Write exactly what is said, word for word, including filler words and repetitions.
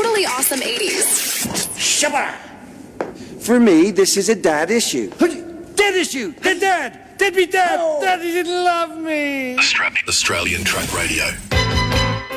totally awesome eighties. Shabba! For me, this is a dad issue. Dad issue! Dead dad! Dead me dad! Oh. Daddy didn't love me! Australian Track Radio.